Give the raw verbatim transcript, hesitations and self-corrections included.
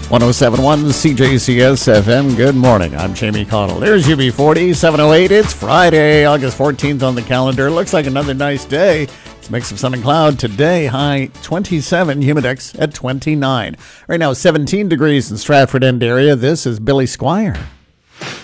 one oh seven point one C J C S F M. Good morning. I'm Jamie Connell. There's U B forty, seven oh eight. It's Friday, August fourteenth on the calendar. Looks like another nice day. It's a mix of sun and cloud. Today, high twenty-seven, humidex at twenty-nine. Right now, seventeen degrees in Stratford End area. This is Billy Squire.